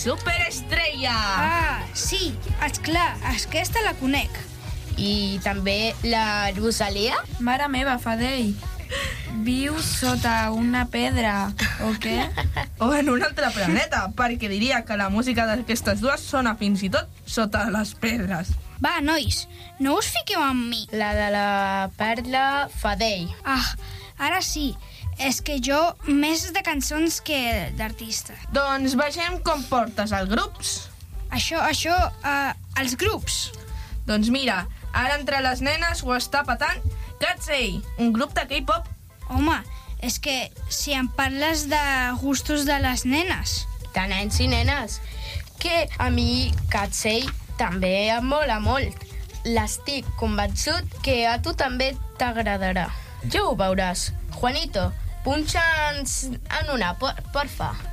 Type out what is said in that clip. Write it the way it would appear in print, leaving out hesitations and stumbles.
superestrella. Ah, sí, esclar, aquesta la conec. I també la Rosalia? Mare meva, Fadell, viu sota una pedra, o què? O en un altre planeta, perquè diria que la música d'aquestes dues sona fins i tot sota les pedres. Va, nois, no us fiqueu amb mi. La de la Perla Fadell. Ah, ara sí, és que jo més de cançons que d'artista. Doncs vegem com portes els grups. Els grups. Doncs mira, ara entre les nenes ho està patant Katsei, un grup de K-pop. Home, és que si em parles de gustos de les nenes... De nens i nenes. Que a mi Katsei també em mola molt. L'estic convençut que a tu també t'agradarà. Ja ho veuràs. Juanito, punxa'ns en una, porfa.